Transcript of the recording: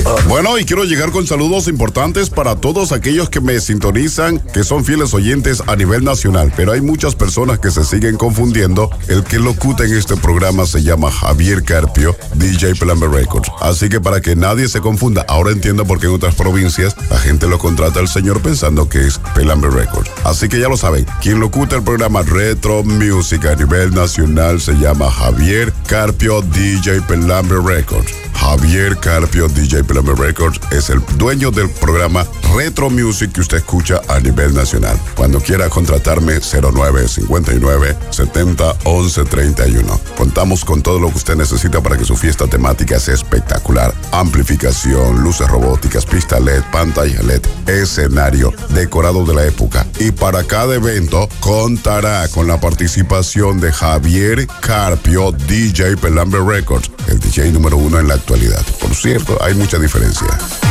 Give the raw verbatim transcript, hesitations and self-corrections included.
Bueno, y quiero llegar con saludos importantes para todos aquellos que me sintonizan, que son fieles oyentes a nivel nacional. Pero hay muchas personas que se siguen confundiendo. El que locuta en este programa se llama Javier Carpio, D J Pelambre Records. Así que para que nadie se confunda, ahora entiendo por qué en otras provincias la gente lo contrata al señor pensando que es Pelambre Records. Así que ya lo saben, quien locuta el programa Retro Music a nivel nacional se llama Javier Carpio, D J Pelambre Records. Javier Carpio, D J Pelambre Records, es el dueño del programa Retro Music que usted escucha a nivel nacional. Cuando quiera contratarme, cero nueve cincuenta y nueve setenta once treinta y uno. Contamos con todo lo que usted necesita para que su fiesta temática sea espectacular. Amplificación, luces robóticas, pista L E D, pantalla L E D, escenario, decorado de la época. Y para cada evento contará con la participación de Javier Carpio, D J Pelambre Records, el D J número uno en la actualidad. Por cierto, hay mucha diferencia.